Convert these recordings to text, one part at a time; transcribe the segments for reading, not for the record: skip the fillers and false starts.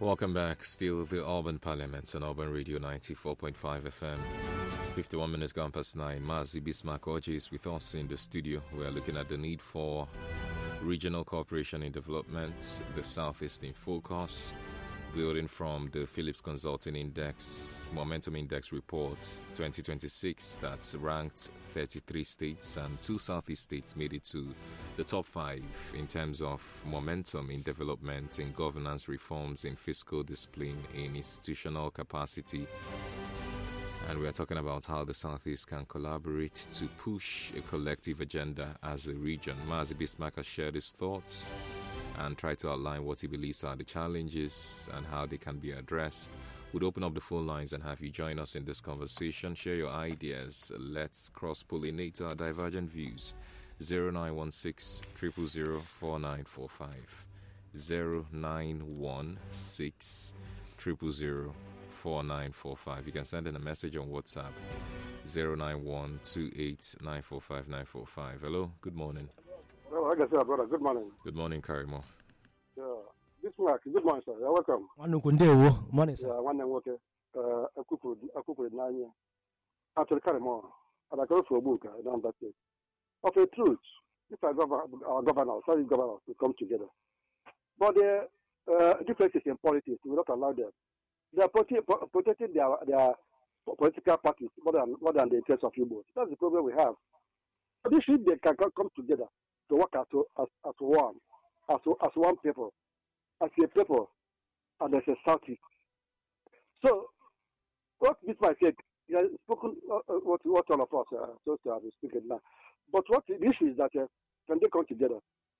Welcome back. Still the Auburn Parliament on Auburn Radio 94.5 FM. 51 minutes gone past 9. Mazi Bismarck Oji is with us in the studio. We are looking at the need for regional cooperation in development, the Southeast in focus, building from the Phillips Consulting Index, Momentum Index report 2026 that ranked 33 states, and 2 Southeast states made it to the top 5 in terms of momentum in development, in governance reforms, in fiscal discipline, in institutional capacity. And we are talking about how the Southeast can collaborate to push a collective agenda as a region. Mazi Bismarck has shared his thoughts and try to outline what he believes are the challenges and how they can be addressed. We'd open up the phone lines and have you join us in this conversation. Share your ideas. Let's cross-pollinate our divergent views. 0916 000 4945. 0916 000 4945. You can send in a message on WhatsApp. 09128945945. Hello, good morning. Oh, I guess, brother. Good morning. Good morning, Karimo. Yeah. This mark. Good morning, sir. You're welcome. Morning, sir. Yeah, one name worker. A couple 9 years. After Karimo, and I go for a book. I don't that it. Of a truth, if our governors, sorry, governors to come together. But the differences in politics will not allow them. They are protecting their political parties more than the interests of Igbo. That's the problem we have. But this should they can come together to work as one, as one people, as a people, and as a Southeast. So, what this might say, he has spoken what all of us so to have spoken now. But what the issue is that when they come together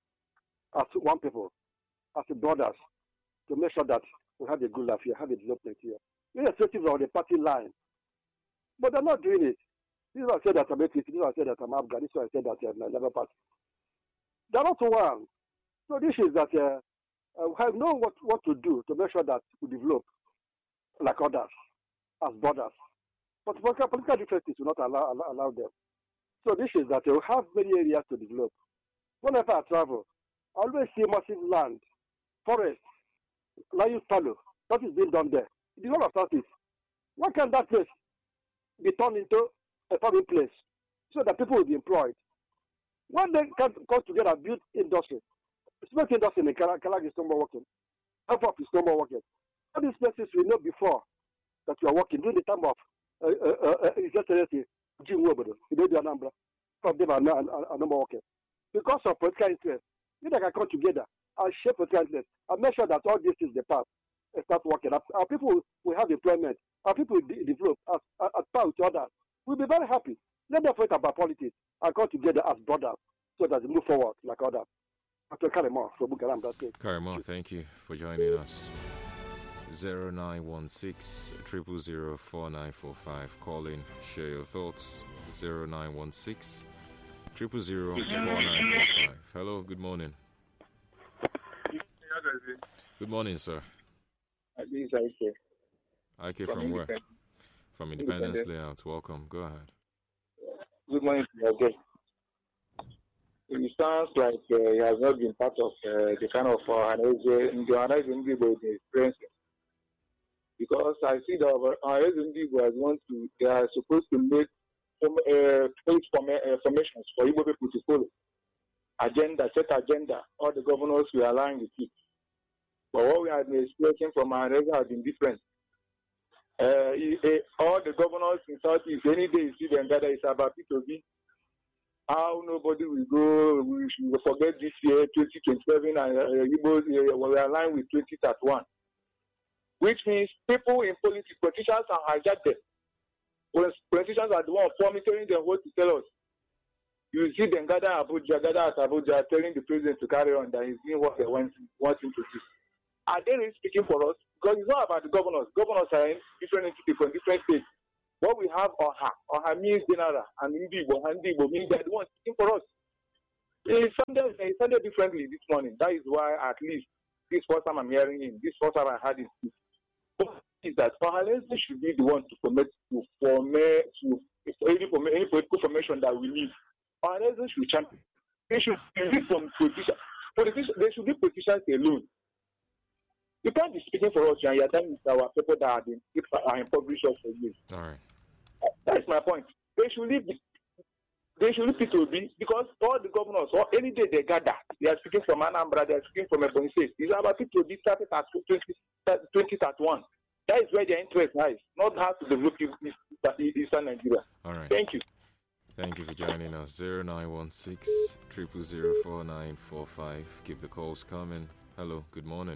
as one people, as brothers, to make sure that we have a good life here, have a development here, irrespective of the party line. But they're not doing it. This is why I said that I'm APC, this is why I said that I'm Afghan, this is why I said that I'm Labour Party. They're not one. So this is that we have know what to do to make sure that we develop like others, as brothers. But political differences will not allow them. So this is that we have many areas to develop. Whenever I travel, I always see massive land, forest, lion fallow. What is being done there? The whole of Southeast. Why can't that place be turned into a farming place so that people will be employed? When they can come together and build industry, cement industry in Kalag is no more working. Afop is no more working. All these places we know before that you are working during the time of His Excellency Jim Wobodo, the Anambra. Some of them are no more working. Because of political interest, we can come together and share political interest and make sure that all this is the path and start working. Our people will have employment. Our people will develop as part with others. We'll be very happy. Let them fight about politics and come together as brothers so that they move forward like others. After Karimo from Bukaram, that's it. Karimo, thank you for joining us. 0916 000 4945. Call in, share your thoughts. 0916 000 4945. Hello, good morning. Good morning, sir. This is Ike. Ike from where? From Independence Layout. Welcome. Go ahead. Good morning. Okay. It sounds like he has not been part of the kind of organizing people experiencing. Because I see that organizing people they are supposed to make formations for Igbo people to follow. Set agenda. All the governors will align with it. But what we have been experiencing from our region has been different. All the governors in Southeast, any day you see them gather, it's about P2B. How nobody will go, we should forget this year, 2027, and we are aligned with 2031. Which means people in politics, politicians are hijacked them. Politicians are the ones monitoring them what to tell us. You see them gather at Abuja, telling the president to carry on that he's doing what they want him to do. Are they really speaking for us? Because it's not about the governors. Governors are in different entities from different states. What we have Oha means general, and Ndibo means they're the ones speaking for us. It sounded differently this morning. That is why at least this first time I'm hearing him, this first time I heard him speak. Is that Ohalense should be the one to any political formation that we need. Ohalense should champion. They should be from politicians. They should be politicians alone. You can't be speaking for us, and you're telling our people that are in public shop for years. All right. That's my point. They should leave P2B because all the governors, or any day they gather, they are speaking from Anambra, they are speaking from Ebonyi State. It's about P2B started at 2031. That is where their interest lies, not how to develop Eastern Nigeria. All right. Thank you. Thank you for joining us. 0916 000 4945. Keep the calls coming. Hello, good morning.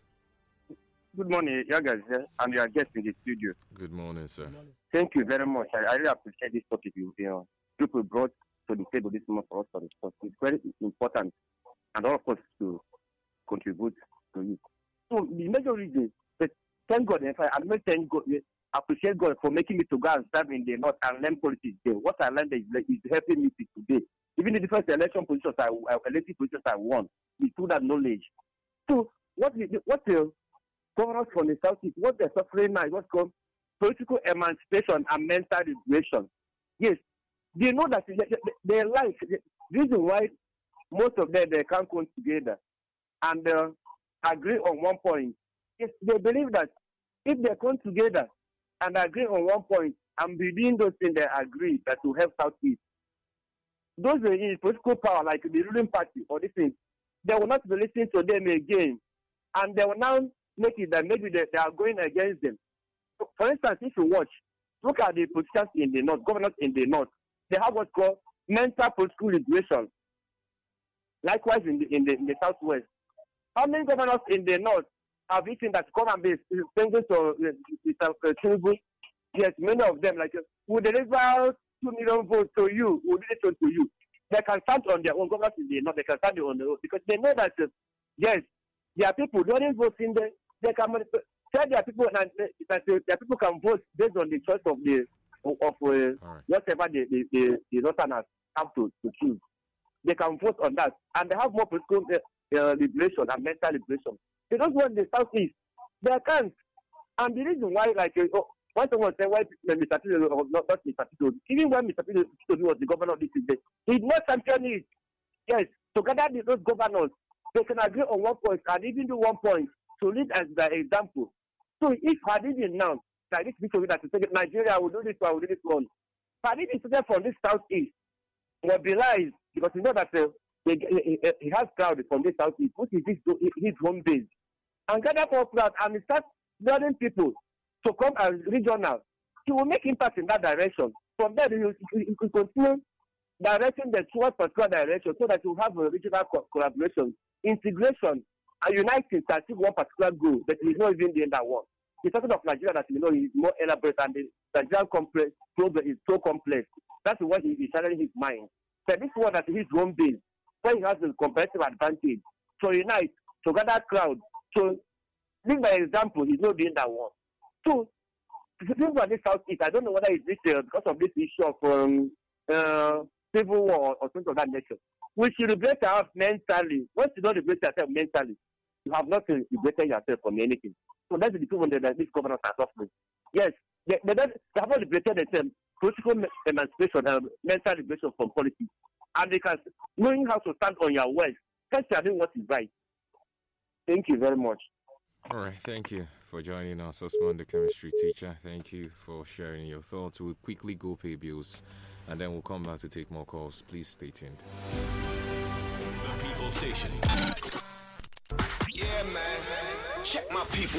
Good morning, you guys, and your guest in the studio. Good morning, sir. Thank you very much. I really appreciate this topic people brought to the table this morning for us to discuss. It's very important, and all of us to contribute to it. So the major reason, but thank God, thank God, appreciate God for making me to go and serve in the north and learn politics there. What I learned is helping me today. Even the different election positions elected positions I won, we through that knowledge. So what the governors from the Southeast, what they're suffering now is what's called political emancipation and mental liberation. Yes, they know that their life, the reason why most of them, they can't come together and agree on one point, is they believe that if they come together and agree on one point and within those things they agree that will help Southeast, those in political power, like the ruling party or this thing, they will not be listening to them again. And they will now make it that maybe they are going against them. So for instance, if you look at the politicians in the north, governors in the north, they have what's called mental political liberation. Likewise in the southwest. How many governors in the north have written that come and be singing to Tinubu? Yes, many of them, like, we deliver 2 million votes to you, we did it to you. They can stand on their own, governors in the north, they can stand on their own, because they know that, yes, there are people during voting, they can tell their people that their people can vote based on the choice of whatever the northerners have to choose. They can vote on that, and they have more political liberation and mental liberation. They don't want the Southeast. They can't. And the reason why, like, when someone said why Mr. Tito, not Mr. Tito, even when Mr. Tito was the governor of this state, he did not champion it. Yes, together those governors, they can agree on one point and even do one point to lead as the example. So if Hadid now, like this picture that to say Nigeria will do this one. Hadid is from this Southeast, mobilized because you know that he has crowd from this Southeast, which is his home base. And gather for crowd and start learning people to come as regional. He will make impact in that direction. From there, he will continue directing the towards particular direction so that you have a regional collaboration, integration, and uniting to achieve one particular goal that is not even the end that one. He's talking of Nigeria that is more elaborate and the Nigerian complex problem is so complex. That's what he is sharing his mind. So this one that his home base, where he has a competitive advantage. So unite, to gather crowd. So leave by example, he's not doing that one. So people on the Southeast, I don't know whether it's this because of this issue of civil war or something of that nature. We should liberate ourselves mentally. Once you don't liberate yourself mentally, you have not liberated yourself from anything. So that's the people that these governors are suffering. Yes, they have not liberated themselves. Political emancipation, mental liberation from politics. And they can, knowing how to stand on your words, can't you doing what is right. Thank you very much. All right, thank you for joining us, Osman, the chemistry teacher. Thank you for sharing your thoughts. We'll quickly go pay bills, and then we'll come back to take more calls. Please stay tuned. The People Station. Yeah, man. Check my people.